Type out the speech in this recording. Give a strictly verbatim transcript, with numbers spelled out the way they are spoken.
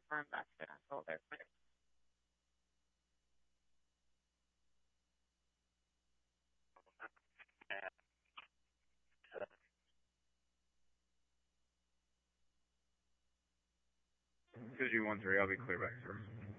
confirm that shit until they're clear. two G one three, I'll be clear back, sir.